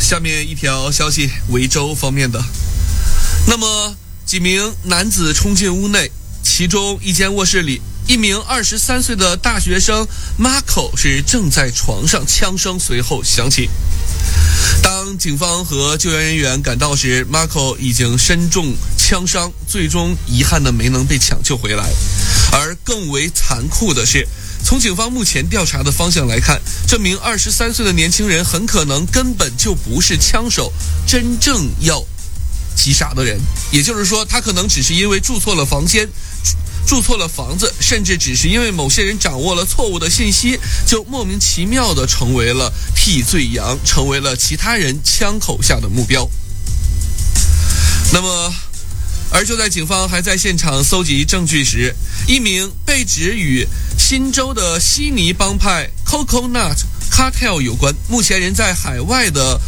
下面一条消息，维州方面的。那么几名男子冲进屋内，其中一间卧室里，一名23岁的大学生 Marco 是正在床上，枪声随后响起。当警方和救援人员赶到时， Marco 已经身中枪伤，最终遗憾的没能被抢救回来。而更为残酷的是，从警方目前调查的方向来看，这名23岁的年轻人很可能根本就不是枪手真正要击杀的人，也就是说，他可能只是因为住错了房子，甚至只是因为某些人掌握了错误的信息，就莫名其妙地成为了替罪羊，成为了其他人枪口下的目标。那么而就在警方还在现场搜集证据时，一名被指与新州的悉尼帮派 Coconut Cartel 有关，目前人在海外的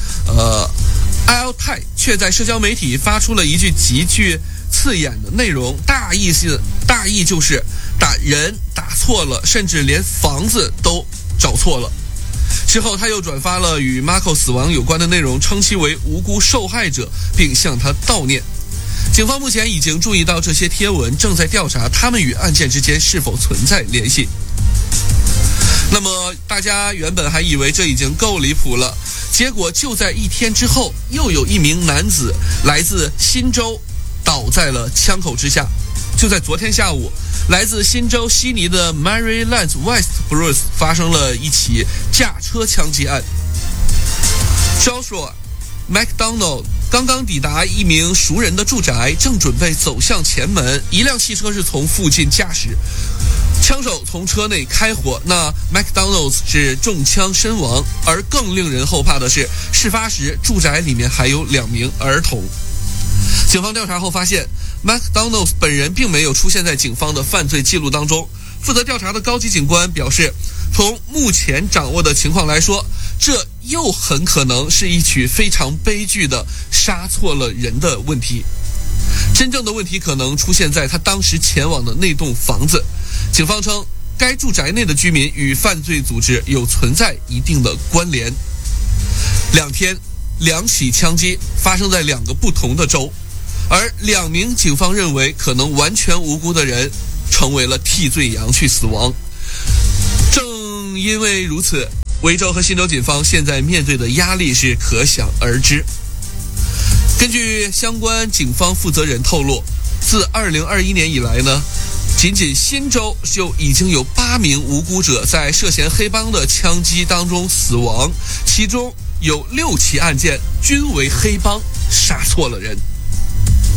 Al Tai 却在社交媒体发出了一句极具刺眼的内容，大意就是打人打错了，甚至连房子都找错了。之后他又转发了与 Marco 死亡有关的内容，称其为无辜受害者，并向他悼念。警方目前已经注意到这些贴文，正在调查他们与案件之间是否存在联系。那么大家原本还以为这已经够离谱了，结果就在一天之后，又有一名男子来自新州倒在了枪口之下。就在昨天下午，来自新州悉尼的 Maryland West Bruce 发生了一起驾车枪击案。Joshua McDonald 刚刚抵达一名熟人的住宅，正准备走向前门，一辆汽车是从附近驾驶，枪手从车内开火，那 McDonald 是中枪身亡。而更令人后怕的是，事发时住宅里面还有2名儿童。警方调查后发现， McDonald 本人并没有出现在警方的犯罪记录当中。负责调查的高级警官表示，从目前掌握的情况来说，这又很可能是一起非常悲剧的杀错了人的问题。真正的问题可能出现在他当时前往的那栋房子。警方称，该住宅内的居民与犯罪组织有存在一定的关联。2起枪击发生在2个不同的州，而2名警方认为可能完全无辜的人成为了替罪羊去死亡。正因为如此，维州和新州警方现在面对的压力是可想而知。根据相关警方负责人透露，自2021年以来呢，仅仅新州就已经有8名无辜者在涉嫌黑帮的枪击当中死亡，其中有6起案件均为黑帮杀错了人。